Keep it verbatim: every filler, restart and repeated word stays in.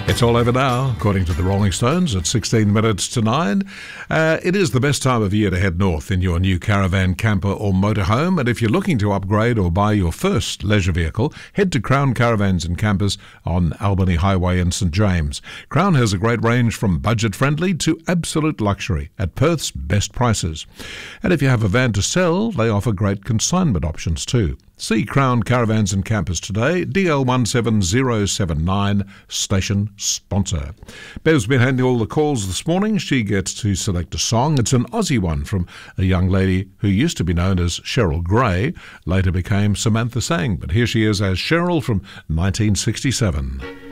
It's all over now, according to the Rolling Stones, at sixteen minutes to nine. Uh, it is the best time of year to head north in your new caravan, camper or motorhome. And if you're looking to upgrade or buy your first leisure vehicle, head to Crown Caravans and Campers on Albany Highway in St James. Crown has a great range from budget-friendly to absolute luxury at Perth's best prices. And if you have a van to sell, they offer great consignment options too. See Crown Caravans and Campers today, D L one seven zero seven nine, station sponsor. Bev's been handling all the calls this morning. She gets to select a song. It's an Aussie one from a young lady who used to be known as Cheryl Gray, later became Samantha Sang. But here she is as Cheryl from nineteen sixty-seven.